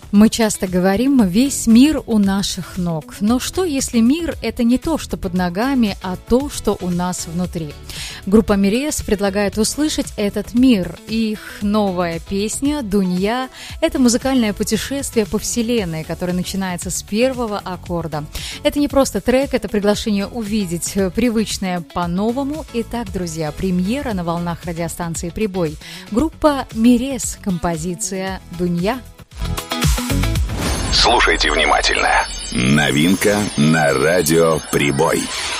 Мы часто говорим «весь мир у наших ног». Но что, если мир – это не то, что под ногами, а то, что у нас внутри? Группа Мирес предлагает услышать этот мир. Их новая песня «Дунья» – это музыкальное путешествие по вселенной, которое начинается с первого аккорда. Это не просто трек, это приглашение увидеть привычное по-новому. Итак, друзья, премьера на волнах радиостанции «Прибой». Группа Мирес, композиция «Дунья». Слушайте внимательно. Новинка на радио «Прибой».